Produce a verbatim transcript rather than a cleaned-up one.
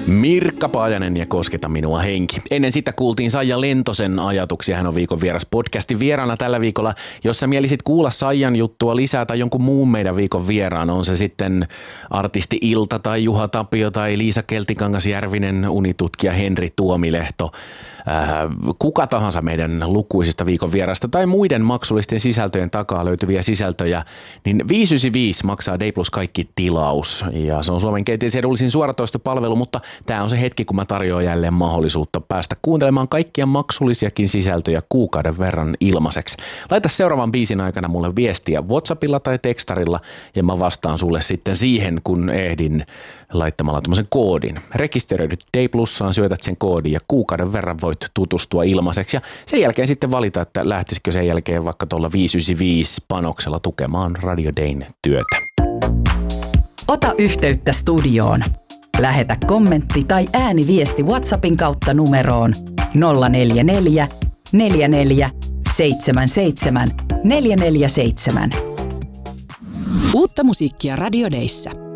Mirkka Paajanen ja Kosketa minua henki. Ennen sitä kuultiin Saija Lentosen ajatuksia. Hän on viikon vieras podcastin vieraana tällä viikolla. Jos sä mielisit kuulla Saijan juttua lisää tai jonkun muun meidän viikon vieraan, on se sitten artisti Ilta tai Juha Tapio tai Liisa Keltikangas-Järvinen, unitutkija Henri Tuomilehto, äh, kuka tahansa meidän lukuisista viikon vierasta tai muiden maksullisten sisältöjen takaa löytyviä sisältöjä, niin viisi yhdeksänkymmentäviisi maksaa D plus kaikki tilaus ja se on Suomen kenties edullisin suoratoistopalvelu, mutta tämä on se hetki, kun mä tarjoan jälleen mahdollisuutta päästä kuuntelemaan kaikkia maksullisiakin sisältöjä kuukauden verran ilmaiseksi. Laita seuraavan biisin aikana mulle viestiä WhatsAppilla tai tekstarilla ja mä vastaan sulle sitten siihen, kun ehdin laittamalla tämmöisen koodin. Rekisteröidyt D Plussaan, syötät sen koodin ja kuukauden verran voit tutustua ilmaiseksi ja sen jälkeen sitten valita, että lähtisikö sen jälkeen vaikka tuolla viisi yhdeksänkymmentäviisi panoksella tukemaan Radio Dayn työtä. Ota yhteyttä studioon. Lähetä kommentti tai ääniviesti WhatsAppin kautta numeroon nolla neljä neljä, neljä neljä, seitsemän seitsemän, neljä neljä seitsemän. Uutta musiikkia Radio Dayssä.